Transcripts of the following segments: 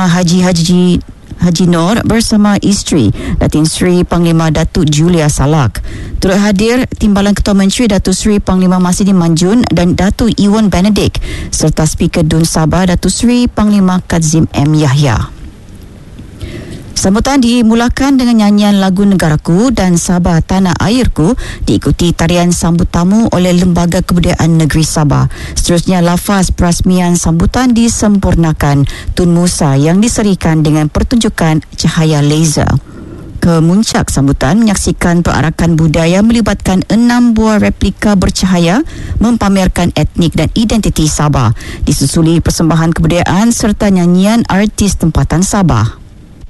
Panglima Haji Nur bersama isteri Datin Seri Panglima Datuk Julia Salak. Turut hadir Timbalan Ketua Menteri Datuk Seri Panglima Masidi Manjun dan Datuk Iwan Benedict serta Speaker Dun Sabah Datuk Seri Panglima Kadzim M. Yahya. Sambutan dimulakan dengan nyanyian lagu Negaraku dan Sabah Tanah Airku, diikuti tarian sambut tamu oleh Lembaga Kebudayaan Negeri Sabah. Seterusnya lafaz perasmian sambutan disempurnakan Tun Musa yang diserikan dengan pertunjukan cahaya laser. Kemuncak sambutan menyaksikan perarakan budaya melibatkan 6 buah replika bercahaya mempamerkan etnik dan identiti Sabah, disusuli persembahan kebudayaan serta nyanyian artis tempatan Sabah.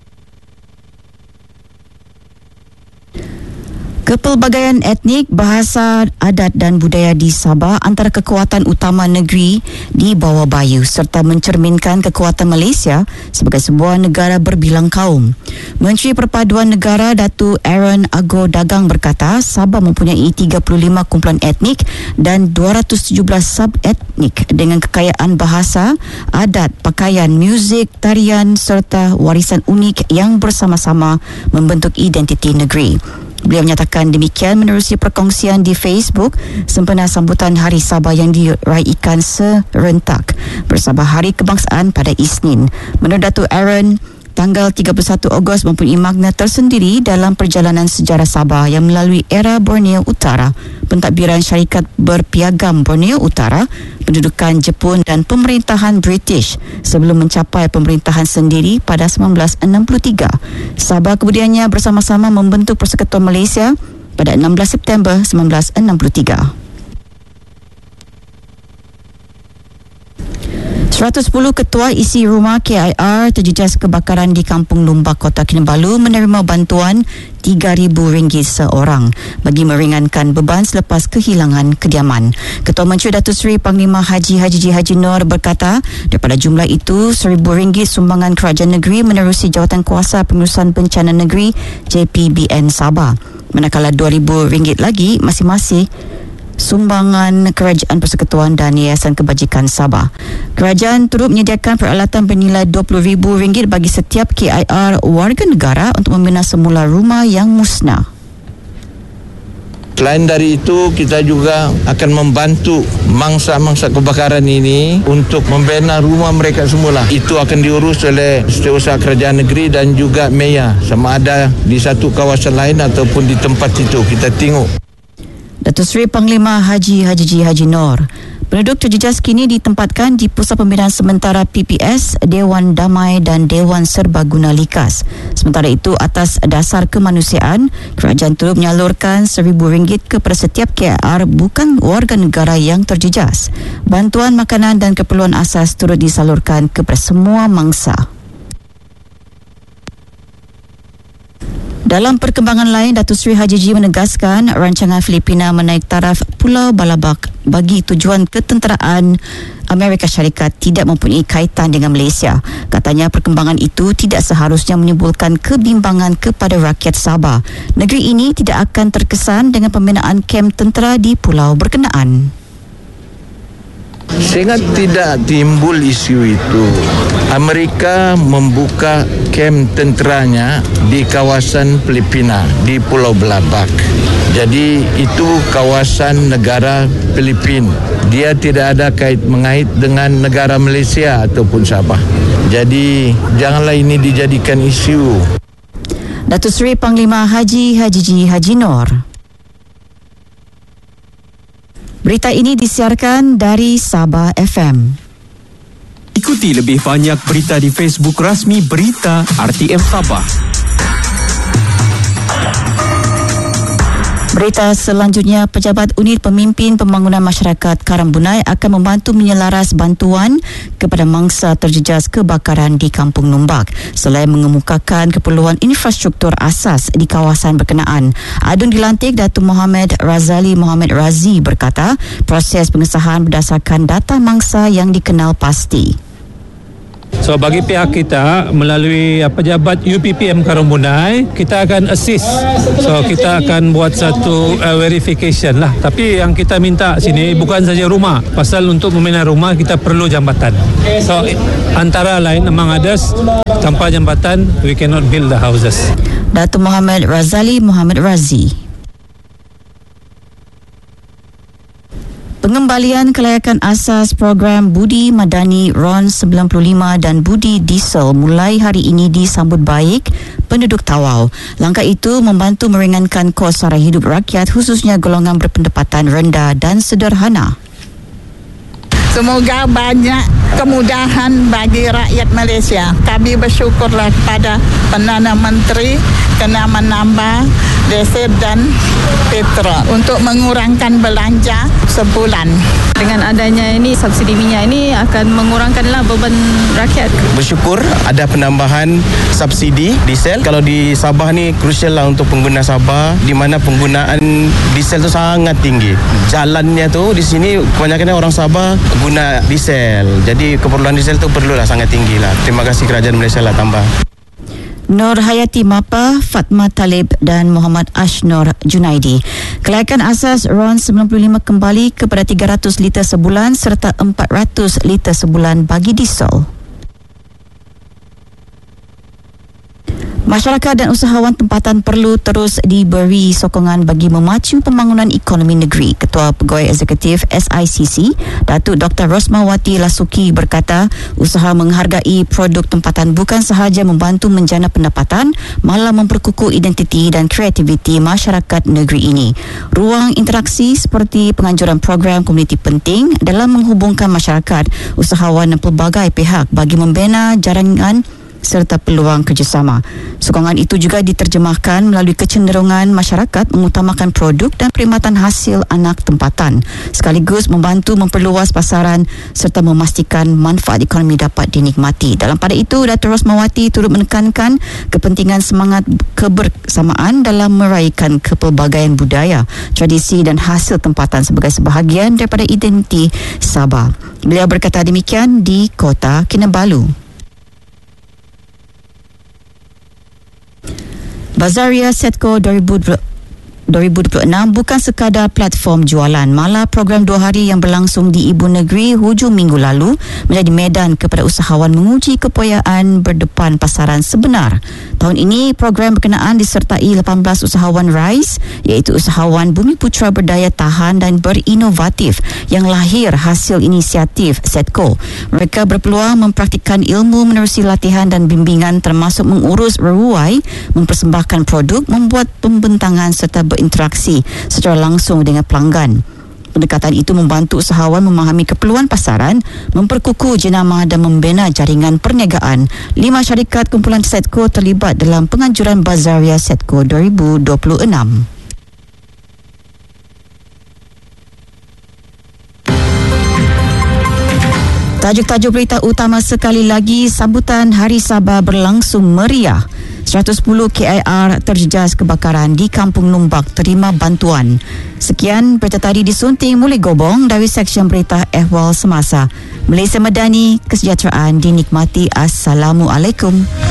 Kepelbagaian etnik, bahasa, adat dan budaya di Sabah antara kekuatan utama negeri di bawah bayu serta mencerminkan kekuatan Malaysia sebagai sebuah negara berbilang kaum. Menteri Perpaduan Negara Datuk Aaron Ago Dagang berkata Sabah mempunyai 35 kumpulan etnik dan 217 sub-etnik dengan kekayaan bahasa, adat, pakaian, muzik, tarian serta warisan unik yang bersama-sama membentuk identiti negeri. Beliau menyatakan demikian menerusi perkongsian di Facebook sempena sambutan Hari Sabah yang diraikan serentak bersama Hari Kebangsaan pada Isnin. Menurut Datuk Aaron, tanggal 31 Ogos mempunyai makna tersendiri dalam perjalanan sejarah Sabah yang melalui era Borneo Utara, pentadbiran syarikat berpiagam Borneo Utara, pendudukan Jepun dan pemerintahan British sebelum mencapai pemerintahan sendiri pada 1963. Sabah kemudiannya bersama-sama membentuk Persekutuan Malaysia pada 16 September 1963. 110 ketua isi rumah KIR terjejas kebakaran di Kampung Lumbak, Kota Kinabalu menerima bantuan RM3,000 seorang bagi meringankan beban selepas kehilangan kediaman. Ketua Menteri Datuk Seri Panglima Haji Nur berkata daripada jumlah itu RM1,000 sumbangan kerajaan negeri menerusi Jawatan Kuasa Pengurusan Bencana Negeri JPBN Sabah. Manakala RM2,000 lagi masing-masing sumbangan Kerajaan Persekutuan dan Yayasan Kebajikan Sabah. Kerajaan turut menyediakan peralatan bernilai RM20,000 bagi setiap KIR warga negara untuk membina semula rumah yang musnah. Selain dari itu, kita juga akan membantu mangsa-mangsa kebakaran ini untuk membina rumah mereka semula. Itu akan diurus oleh Setiausaha Kerajaan Negeri dan juga MEA, sama ada di satu kawasan lain ataupun di tempat itu. Kita tengok. Datuk Seri Panglima Haji Nur. Penduduk terjejas kini ditempatkan di Pusat Pembinaan Sementara PPS, Dewan Damai dan Dewan Serbaguna Likas. Sementara itu, atas dasar kemanusiaan, kerajaan turut menyalurkan RM1,000 kepada setiap KR bukan warga negara yang terjejas. Bantuan makanan dan keperluan asas turut disalurkan kepada semua mangsa. Dalam perkembangan lain, Datuk Seri Haji menegaskan rancangan Filipina menaik taraf Pulau Balabak bagi tujuan ketenteraan Amerika Syarikat tidak mempunyai kaitan dengan Malaysia. Katanya perkembangan itu tidak seharusnya menimbulkan kebimbangan kepada rakyat Sabah. Negeri ini tidak akan terkesan dengan pembinaan kem tentera di pulau berkenaan. Sehingga tidak timbul isu itu. Amerika membuka kem tenteranya di kawasan Filipina, di Pulau Balabak. Jadi itu kawasan negara Filipina. Dia tidak ada mengait dengan negara Malaysia ataupun Sabah. Jadi janganlah ini dijadikan isu. Datuk Seri Panglima Haji Nur. Berita ini disiarkan dari Sabah FM. Ikuti lebih banyak berita di Facebook rasmi Berita RTM Sabah. Berita selanjutnya, Pejabat Unit Pemimpin Pembangunan Masyarakat Karambunai akan membantu menyelaras bantuan kepada mangsa terjejas kebakaran di Kampung Lumbak selain mengemukakan keperluan infrastruktur asas di kawasan berkenaan. Adun dilantik Datuk Muhammad Razali Muhammad Razi berkata proses pengesahan berdasarkan data mangsa yang dikenal pasti. So bagi pihak kita melalui pejabat UPPM Karumbunai, kita akan assist. So kita akan buat satu verification lah. Tapi yang kita minta sini bukan saja rumah. Pasal untuk membina rumah kita perlu jambatan. So antara lain among others, tanpa jambatan we cannot build the houses. Datuk Muhammad Razali Muhammad Razi. Pengembalian kelayakan asas program Budi Madani RON 95 dan Budi Diesel mulai hari ini disambut baik penduduk Tawau. Langkah itu membantu meringankan kos sara hidup rakyat, khususnya golongan berpendapatan rendah dan sederhana. Semoga banyak kemudahan bagi rakyat Malaysia. Kami bersyukurlah kepada Perdana Menteri kena menambah diesel dan petrol untuk mengurangkan belanja sebulan. Dengan adanya ini subsidi minyak ini akan mengurangkanlah beban rakyat. Bersyukur ada penambahan subsidi diesel. Kalau di Sabah ni crucial lah untuk pengguna Sabah, di mana penggunaan diesel tu sangat tinggi. Jalannya tu di sini kebanyakan orang Sabah guna diesel. Jadi keperluan diesel tu perlulah sangat tinggi lah. Terima kasih kerajaan Malaysia lah tambah. Nur Hayati Mapa, Fatma Talib dan Muhammad Ashnor Junaidi. Kelayakan asas RON 95 kembali kepada 300 liter sebulan serta 400 liter sebulan bagi diesel. Masyarakat dan usahawan tempatan perlu terus diberi sokongan bagi memacu pembangunan ekonomi negeri. Ketua Pegawai Eksekutif SICC, Datuk Dr. Rosmawati Lasuki berkata, usaha menghargai produk tempatan bukan sahaja membantu menjana pendapatan, malah memperkukuh identiti dan kreativiti masyarakat negeri ini. Ruang interaksi seperti penganjuran program komuniti penting dalam menghubungkan masyarakat, usahawan dan pelbagai pihak bagi membina jaringan serta peluang kerjasama. Sokongan itu juga diterjemahkan melalui kecenderungan masyarakat mengutamakan produk dan perkhidmatan hasil anak tempatan, sekaligus membantu memperluas pasaran serta memastikan manfaat ekonomi dapat dinikmati. Dalam pada itu, Datuk Rosmawati turut menekankan kepentingan semangat kebersamaan dalam meraihkan kepelbagaian budaya, tradisi dan hasil tempatan sebagai sebahagian daripada identiti Sabah. Beliau berkata demikian di Kota Kinabalu. Bazaria Setco 2026 bukan sekadar platform jualan, malah program 2 hari yang berlangsung di Ibu Negeri hujung minggu lalu menjadi medan kepada usahawan menguji kepoyaan berdepan pasaran sebenar. Tahun ini, program berkenaan disertai 18 usahawan RISE, iaitu usahawan Bumi Putra berdaya tahan dan berinovatif yang lahir hasil inisiatif Setco. Mereka berpeluang mempraktikkan ilmu menerusi latihan dan bimbingan termasuk mengurus reruai, mempersembahkan produk, membuat pembentangan serta berinteraksi secara langsung dengan pelanggan. Pendekatan itu membantu usahawan memahami keperluan pasaran, memperkukuh jenama dan membina jaringan perniagaan. 5 syarikat kumpulan Setco terlibat dalam penganjuran Bazaria Setco 2026. Tajuk-tajuk berita utama sekali lagi. Sambutan Hari Sabah berlangsung meriah. 110 KIR terjejas kebakaran di Kampung Numbak terima bantuan. Sekian berita tadi disunting Muli Gobong dari Seksyen Berita Ehwal Semasa. Malaysia Madani, kesejahteraan dinikmati. Assalamualaikum.